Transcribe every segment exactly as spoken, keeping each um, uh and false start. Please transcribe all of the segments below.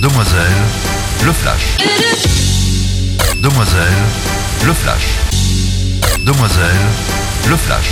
Demoiselle, le flash. Demoiselle, le flash. Demoiselle, le flash.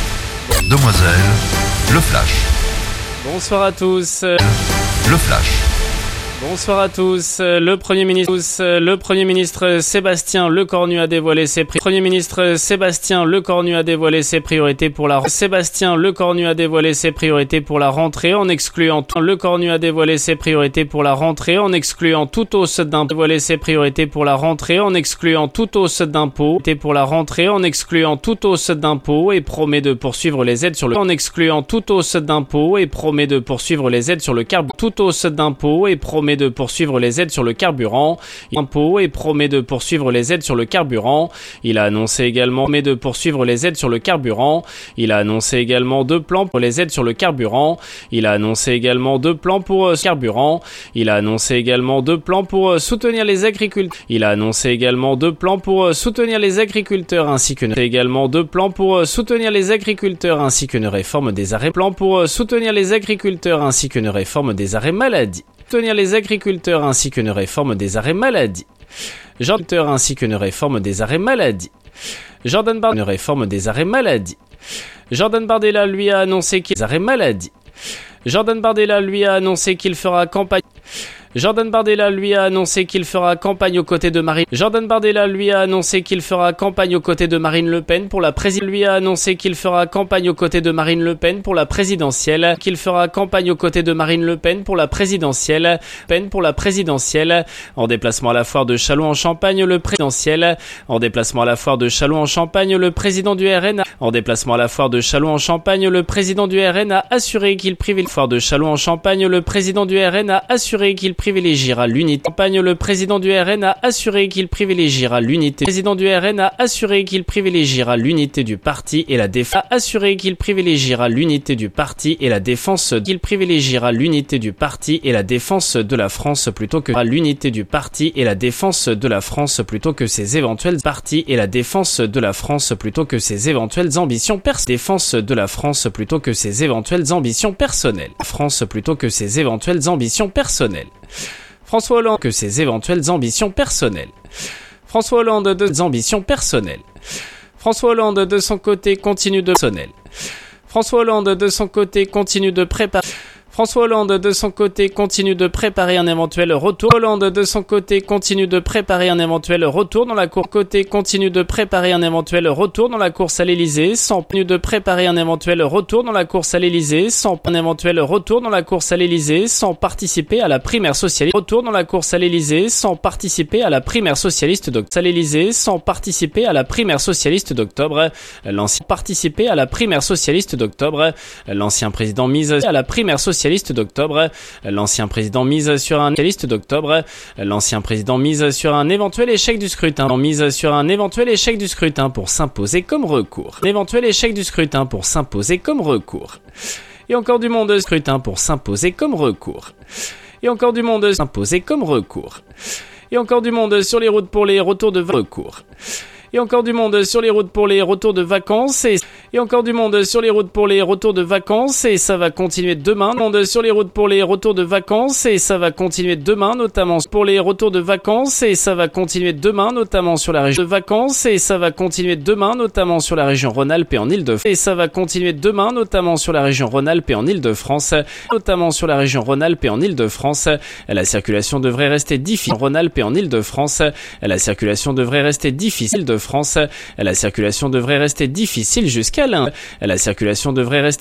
Demoiselle, le flash. Bonsoir à tous. Le flash. Bonsoir à tous. Le Premier ministre, le Premier ministre Sébastien Lecornu a dévoilé ses pri- Premier ministre Sébastien Lecornu a dévoilé ses priorités pour la Sébastien Lecornu a dévoilé ses priorités pour la rentrée en excluant Lecornu a dévoilé ses priorités pour la rentrée en excluant toute hausse d'impôts. Dévoilé ses priorités pour la rentrée en excluant toute hausse d'impôts. Pour la rentrée en excluant toute hausse d'impôts et promet de poursuivre les aides sur le en excluant toute hausse d'impôts et promet de poursuivre les aides sur le carburant. Toute hausse d'impôts et promet de poursuivre les aides sur le carburant. Impôt et promet de poursuivre les aides sur le carburant. Il a annoncé également mais de poursuivre les aides sur le carburant. Il a annoncé également deux plans pour les aides sur le carburant. Il a annoncé également deux plans pour euh, carburant. Il a annoncé également deux plans pour euh, soutenir les agriculteurs. Il a annoncé également deux plans pour euh, soutenir les agriculteurs ainsi que également deux plans pour euh, soutenir les agriculteurs ainsi qu'une réforme des arrêts plans pour euh, soutenir les agriculteurs ainsi qu'une réforme des arrêts maladie. Soutenir les agriculteurs ainsi qu'une réforme des arrêts maladie. Jordan ainsi qu'une réforme des arrêts maladie. Jordan Bardella, une réforme des arrêts maladie. Jordan Bardella lui a annoncé qu'il arrêts maladie. Jordan Bardella lui a annoncé qu'il fera campagne. Jordan Bardella lui a annoncé qu'il fera campagne aux côtés de Marine. Jordan Bardella lui a annoncé qu'il fera campagne aux côtés de Marine Le Pen pour la présidentielle. Lui a annoncé qu'il fera campagne aux côtés de Marine Le Pen pour la présidentielle. Qu'il fera campagne aux côtés de Marine Le Pen pour la présidentielle. Pen pour la présidentielle. En déplacement à la foire de Châlons en Champagne, le présidentiel. En déplacement à la foire de Châlons en Champagne, le président du R N a. En déplacement à la foire de Châlons en Champagne, le président du R N a assuré qu'il privilégie. Foire de Châlons en Champagne, le président du R N a assuré qu'il privilégiera l'unité. Campagne, le président du R N a assuré qu'il privilégiera l'unité. Le président du R N a assuré qu'il privilégiera l'unité du parti et la défense. A assuré qu'il privilégiera l'unité du parti et la défense. Qu'il privilégiera l'unité du parti et la défense de la France plutôt que l'unité du parti et la défense de la France plutôt que ses éventuels partis et la défense de la France plutôt que ses éventuelles ambitions personnelles. Défense de la France plutôt que ses éventuelles ambitions personnelles. France plutôt que ses éventuelles ambitions personnelles. François Hollande que ses éventuelles ambitions personnelles. François Hollande de ses ambitions personnelles. François Hollande de son côté continue de personnel. François Hollande de son côté continue de préparer. François Hollande de son côté continue de préparer un éventuel retour. Hollande de son côté continue de préparer un éventuel retour dans la course. Côté continue de préparer un éventuel retour dans la course à l'Élysée sans continue de préparer un éventuel retour dans la course à l'Élysée sans un éventuel retour dans la course à l'Élysée sans participer à la primaire socialiste. Retour dans la course à l'Élysée sans participer à la primaire socialiste d'octobre. À l'Élysée sans participer à la primaire socialiste d'octobre. L'ancien participer à la primaire socialiste d'octobre. L'ancien président mise à la primaire socialiste d'octobre. L'ancien président mise sur un socialiste d'octobre. L'ancien président mise sur un éventuel échec du scrutin. Mise sur un éventuel échec du scrutin pour s'imposer comme recours. Un éventuel échec du scrutin pour s'imposer comme recours. Et encore du monde scrutin pour s'imposer comme recours. Et encore du monde s'imposer comme recours. Et encore du monde sur les routes pour les retours de recours. Et encore du monde sur les routes pour les retours de vacances et, et encore du monde sur les routes pour les retours de vacances et ça va continuer demain. Monde sur les routes pour les retours de vacances et ça va continuer demain notamment pour les retours de vacances et ça va continuer demain notamment sur la région de vacances et ça va continuer demain notamment sur la région Rhône-Alpes et en Île-de-France et ça va continuer demain notamment sur la région Rhône-Alpes et en Île-de-France notamment sur la région Rhône-Alpes et en Île-de-France. La circulation devrait rester difficile en Rhône-Alpes et en Île-de-France. La circulation devrait rester difficile de France. La circulation devrait rester difficile jusqu'à l'Inde. La circulation devrait rester